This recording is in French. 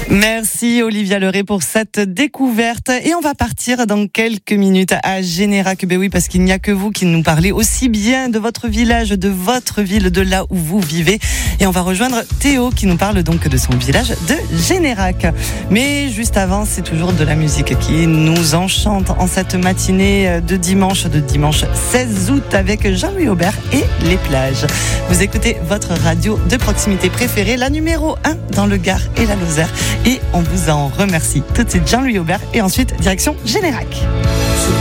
Merci Olivia Leray pour cette découverte et on va partir dans quelques minutes à Générac. Ben oui, parce qu'il n'y a que vous qui nous parlez aussi bien de votre village, de votre ville, de là où vous vivez. Et on va rejoindre Théo qui nous parle donc de son village de Générac. Mais juste avant, c'est toujours de la musique qui nous enchante en cette matinée de dimanche 16 août avec Jean-Louis Aubert et les plages. Vous écoutez votre radio de proximité préférée, la numéro 1 dans le Gard et la Lozère. Et on vous en remercie. Tout de suite Jean-Louis Aubert et ensuite direction Générac.